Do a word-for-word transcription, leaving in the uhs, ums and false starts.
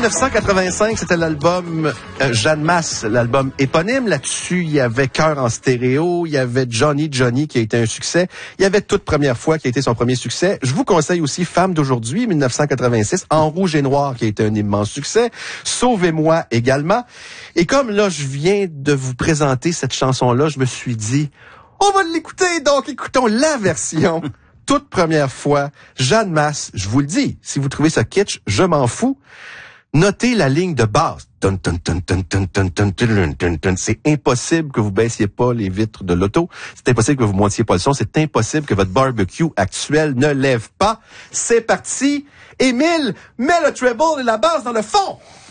dix-neuf cent quatre-vingt-cinq, c'était l'album euh, Jeanne Masse, l'album éponyme. Là-dessus, il y avait Cœur en stéréo, il y avait Johnny Johnny qui a été un succès. Il y avait Toute première fois qui a été son premier succès. Je vous conseille aussi Femme d'aujourd'hui, dix-neuf cent quatre-vingt-six, En rouge et noir qui a été un immense succès. Sauvez-moi également. Et comme là, je viens de vous présenter cette chanson-là, je me suis dit, on va l'écouter, donc écoutons la version. Toute première fois, Jeanne Masse, je vous le dis, si vous trouvez ça kitsch, je m'en fous. Notez la ligne de base. Dun, dun, dun, dun, dun, dun, dun, dun, dun, dun. C'est impossible que vous baissiez pas les vitres de l'auto. C'est impossible que vous montiez pas le son. C'est impossible que votre barbecue actuel ne lève pas. C'est parti. Émile, mets le treble et la basse dans le fond.